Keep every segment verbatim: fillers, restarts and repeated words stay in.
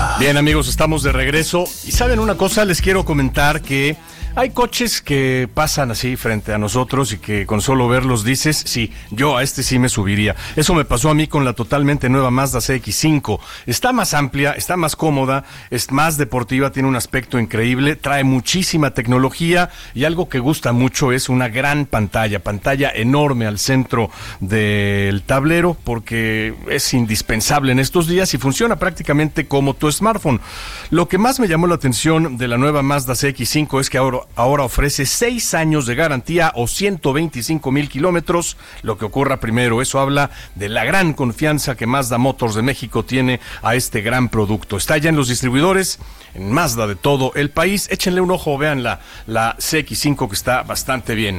Bien, amigos, estamos de regreso. Y saben una cosa, les quiero comentar que hay coches que pasan así frente a nosotros y que con solo verlos dices, sí, yo a este sí me subiría. Eso me pasó a mí con la totalmente nueva Mazda C X cinco. Está más amplia, está más cómoda, es más deportiva, tiene un aspecto increíble, trae muchísima tecnología y algo que gusta mucho es una gran pantalla, pantalla enorme al centro del tablero porque es indispensable en estos días y funciona prácticamente como tu smartphone. Lo que más me llamó la atención de la nueva Mazda C X cinco es que ahora Ahora ofrece seis años de garantía o ciento veinticinco mil kilómetros, lo que ocurra primero. Eso habla de la gran confianza que Mazda Motors de México tiene a este gran producto. Está ya en los distribuidores, en Mazda de todo el país. Échenle un ojo, vean la, la C X cinco que está bastante bien.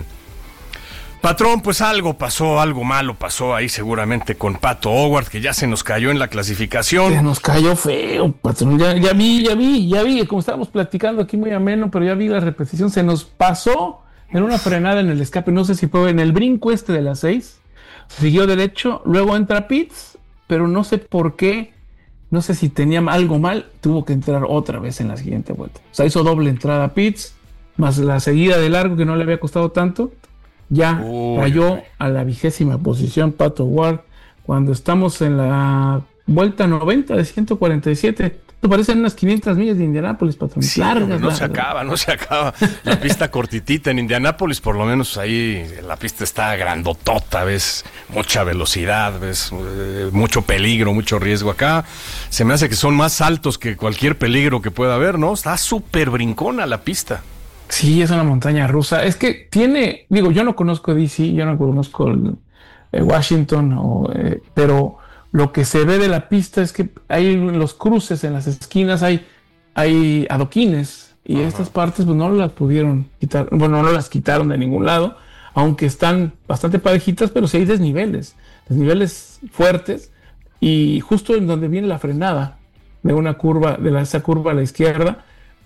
Patrón, pues algo pasó, algo malo pasó ahí seguramente con Pato O'Ward, que ya se nos cayó en la clasificación. Se nos cayó feo, patrón. Ya, ya vi, ya vi, ya vi, como estábamos platicando aquí muy ameno, pero ya vi la repetición, se nos pasó en una frenada en el escape, no sé si fue en el brinco este de las seis, siguió derecho, luego entra pits, pero no sé por qué, no sé si tenía algo mal, tuvo que entrar otra vez en la siguiente vuelta. O sea, hizo doble entrada a pits, más la seguida de largo que no le había costado tanto. Ya Uy, cayó a la vigésima posición Pato O'Ward cuando estamos en la vuelta noventa de ciento cuarenta y siete. Esto parecen unas quinientas millas de Indianápolis, patrón. Sí, largas, no largas. se acaba, no se acaba. La pista cortitita en Indianápolis, por lo menos ahí la pista está grandotota, ves mucha velocidad, ves eh, mucho peligro, mucho riesgo. Acá se me hace que son más altos que cualquier peligro que pueda haber, ¿no? Está súper brincona la pista. Sí, es una montaña rusa. Es que tiene, digo, yo no conozco D C, yo no conozco el, eh, Washington, o, eh, pero lo que se ve de la pista es que hay los cruces en las esquinas, hay, hay adoquines y uh-huh. Estas partes pues no las pudieron quitar, bueno, no las quitaron de ningún lado, aunque están bastante parejitas, pero sí hay desniveles, desniveles fuertes y justo en donde viene la frenada de una curva, de la, esa curva a la izquierda.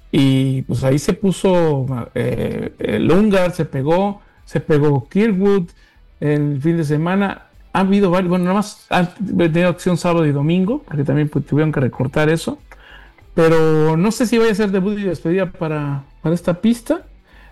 Y pues ahí se puso eh, el Lundgaard, se pegó, se pegó Kirkwood el fin de semana. Ha habido varios, bueno, nada más han tenido acción sábado y domingo, porque también pues, tuvieron que recortar eso. Pero no sé si vaya a ser debut y despedida para, para esta pista,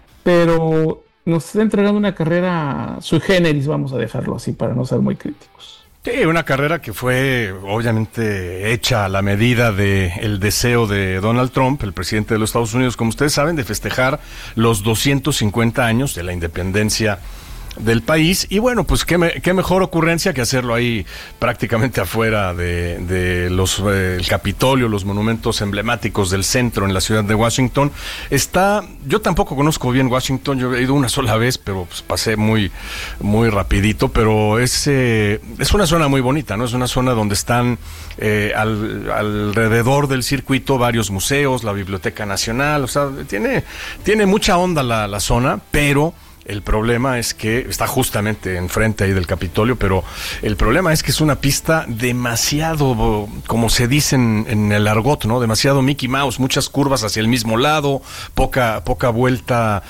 pero nos está entregando una carrera sui generis, vamos a dejarlo así para no ser muy críticos. Sí, una carrera que fue obviamente hecha a la medida del deseo de Donald Trump, el presidente de los Estados Unidos, como ustedes saben, de festejar los doscientos cincuenta años de la independencia del país. Y bueno, pues qué, me, qué mejor ocurrencia que hacerlo ahí prácticamente afuera de, de los eh, el Capitolio, los monumentos emblemáticos del centro en la ciudad de Washington. Está, yo tampoco conozco bien Washington, yo he ido una sola vez, pero pues pasé muy, muy rapidito, pero es, eh, es una zona muy bonita, ¿no? Es una zona donde están eh, al, alrededor del circuito varios museos, la Biblioteca Nacional, o sea, tiene, tiene mucha onda la, la zona, pero el problema es que está justamente enfrente ahí del Capitolio, pero el problema es que es una pista demasiado, como se dice en, en el argot, ¿no? Demasiado Mickey Mouse, muchas curvas hacia el mismo lado, poca, poca vuelta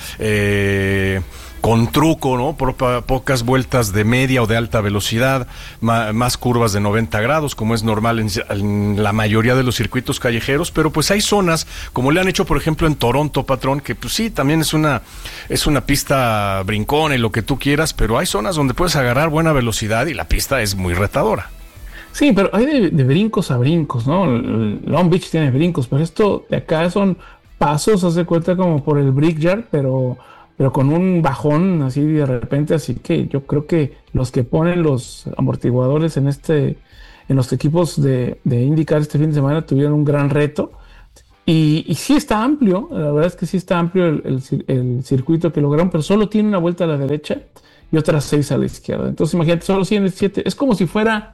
eh, con truco, ¿no? Poca, pocas vueltas de media o de alta velocidad, ma, más curvas de noventa grados, como es normal en, en la mayoría de los circuitos callejeros, pero pues hay zonas, como le han hecho por ejemplo en Toronto, patrón, que pues sí, también es una, es una pista brincona y lo que tú quieras, pero hay zonas donde puedes agarrar buena velocidad y la pista es muy retadora. Sí, pero hay de, de brincos a brincos, ¿no? El Long Beach tiene brincos, pero esto de acá son pasos, haz de cuenta como por el Brickyard, pero... pero con un bajón así de repente, así que yo creo que los que ponen los amortiguadores en este, en los equipos de, de IndyCar este fin de semana tuvieron un gran reto, y, y sí está amplio, la verdad es que sí está amplio el, el, el circuito que lograron, pero solo tiene una vuelta a la derecha y otras seis a la izquierda, entonces imagínate, solo tiene siete, es como si fuera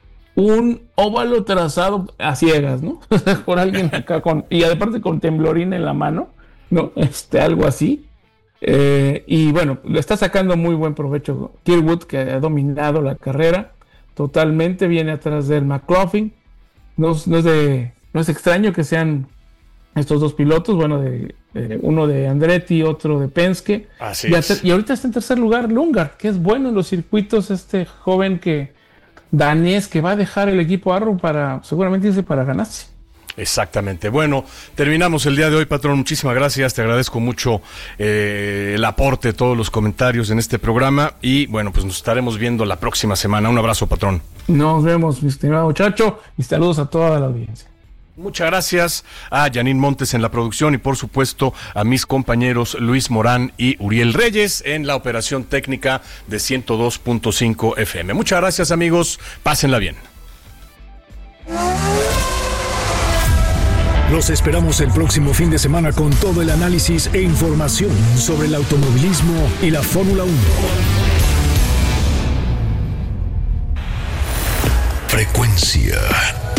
un óvalo trazado a ciegas, ¿no? Por alguien acá con, y aparte con temblorina en la mano, ¿no? Este, algo así. Eh, y bueno, le está sacando muy buen provecho Kirkwood, que ha dominado la carrera totalmente, viene atrás del McLaughlin. No, no, es de, no es extraño que sean estos dos pilotos, bueno, de, de uno de Andretti, otro de Penske. Así y, es. y ahorita está en tercer lugar Lundgaard, que es bueno en los circuitos, este joven que danés que va a dejar el equipo Arrow para seguramente irse para ganarse. Exactamente. Bueno, terminamos el día de hoy, patrón. Muchísimas gracias. Te agradezco mucho eh, el aporte, todos los comentarios en este programa. Y bueno, pues nos estaremos viendo la próxima semana. Un abrazo, patrón. Nos vemos, mi estimado Chacho, y saludos a toda la audiencia. Muchas gracias a Janine Montes en la producción y por supuesto a mis compañeros Luis Morán y Uriel Reyes en la operación técnica de ciento dos punto cinco F M. Muchas gracias, amigos. Pásenla bien. Los esperamos el próximo fin de semana con todo el análisis e información sobre el automovilismo y la Fórmula uno. Frecuencia